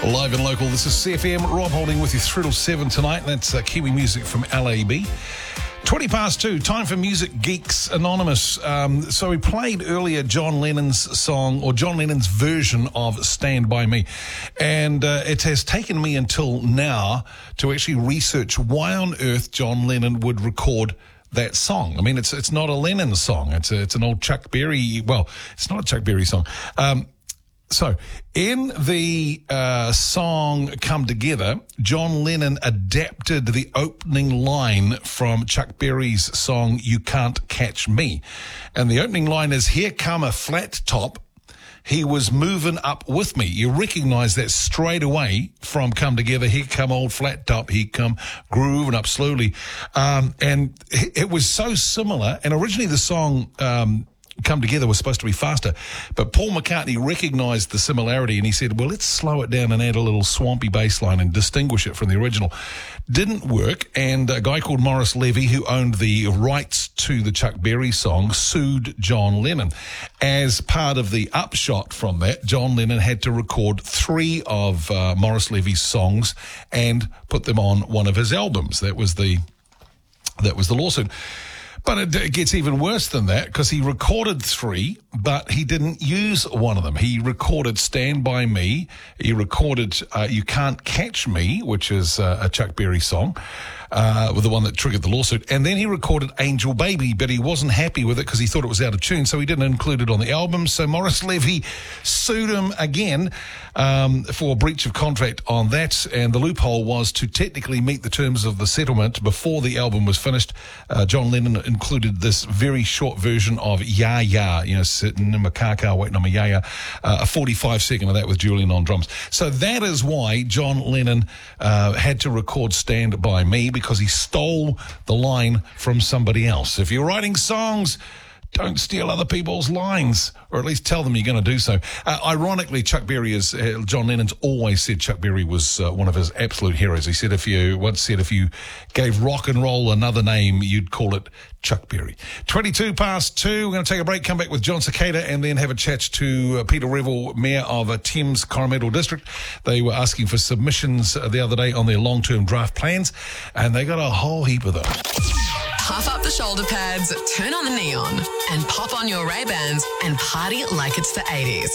Live and local, this is CFM. Rob Holding with you through till 7 tonight. That's Kiwi music from LAB. 20 past 2, time for Music Geeks Anonymous. So we played earlier John Lennon's song, or John Lennon's version of Stand By Me. And it has taken me until now to actually research why on earth John Lennon would record that song. I mean, it's not a Lennon song. It's an old Chuck Berry. Well, it's not a Chuck Berry song. So, in the song Come Together, John Lennon adapted the opening line from Chuck Berry's song You Can't Catch Me. And the opening line is, "Here come a flat top. He was moving up with me." You recognize that straight away from Come Together. Here come old flat top. He come grooving up slowly. And it was so similar. And originally the song Come Together was supposed to be faster, but Paul McCartney recognized the similarity and he said, well, let's slow it down and add a little swampy bass line and distinguish it from the original. Didn't work, and a guy called Maurice Levy, who owned the rights to the Chuck Berry song, sued John Lennon. As part of the upshot from that, John Lennon had to record 3 of Maurice Levy's songs and put them on one of his albums. That was the lawsuit. But it gets even worse than that, because he recorded 3, but he didn't use one of them. He recorded Stand By Me. He recorded You Can't Catch Me, which is a Chuck Berry song, with the one that triggered the lawsuit. And then he recorded Angel Baby, but he wasn't happy with it because he thought it was out of tune, so he didn't include it on the album. So Maurice Levy sued him again for breach of contract on that. And the loophole was to technically meet the terms of the settlement before the album was finished. John Lennon included this very short version of Ya Ya, sitting in my car waiting on my ya ya, a 45-second of that with Julian on drums. So that is why John Lennon had to record Stand By Me, because he stole the line from somebody else. If you're writing songs, don't steal other people's lines, or at least tell them you're going to do so. Ironically, Chuck Berry John Lennon's always said Chuck Berry was one of his absolute heroes. He said if you gave rock and roll another name, you'd call it Chuck Berry. 22 past 2, we're going to take a break, come back with John Cicada, and then have a chat to Peter Revel, Mayor of Thames Coromandel District. They were asking for submissions the other day on their long-term draft plans, and they got a whole heap of them. Puff up the shoulder pads, turn on the neon, and pop on your Ray-Bans and party like it's the 80s.